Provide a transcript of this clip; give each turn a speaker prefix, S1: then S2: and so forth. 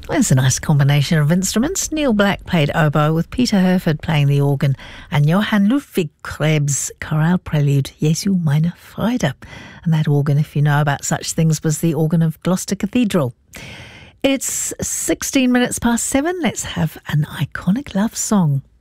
S1: There's a nice combination of instruments. Neil Black played oboe with Peter Herford playing the organ and Johann Ludwig Krebs' chorale prelude Jesu meine Freude. And that organ, if you know about such things, was the organ of Gloucester Cathedral. It's 16 minutes past 7. Let's have an iconic love song.